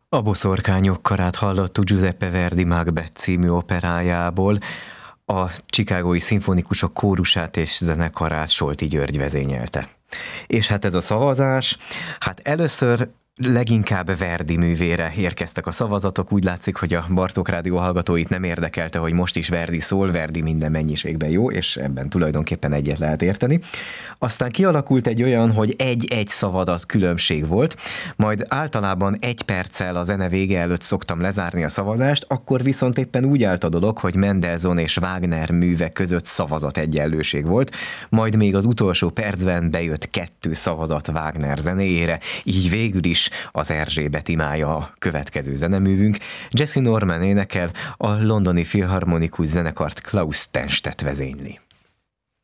A Boszorkányok karát hallottuk Giuseppe Verdi Macbeth című operájából. A Chicagói Szimfonikusok kórusát és zenekarát Solti György vezényelte. És hát ez a szavazás, hát először leginkább Verdi művére érkeztek a szavazatok. Úgy látszik, hogy a Bartók Rádió hallgatóit nem érdekelte, hogy most is Verdi szól, Verdi minden mennyiségben jó, és ebben tulajdonképpen egyet lehet érteni. Aztán kialakult egy olyan, hogy egy-egy szavazat különbség volt, majd általában 1 perccel a zene vége előtt szoktam lezárni a szavazást, akkor viszont éppen úgy állt a dolog, hogy Mendelssohn és Wagner műve között szavazat egyenlőség volt, majd még az utolsó percben bejött 2 szavazat Wagner zenéjére, így végül is az Erzsébet imája a következő zeneművünk. Jessye Norman énekel, a londoni filharmonikus zenekart Klaus Stenstedt vezényli.